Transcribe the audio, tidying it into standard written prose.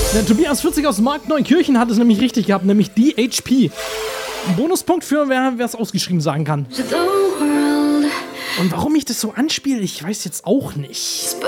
Der Tobias 40 aus Marktneukirchen hat es nämlich richtig gehabt, nämlich DHP. Ein Bonuspunkt für wer es ausgeschrieben sagen kann. Und warum ich das so anspiele, ich weiß jetzt auch nicht.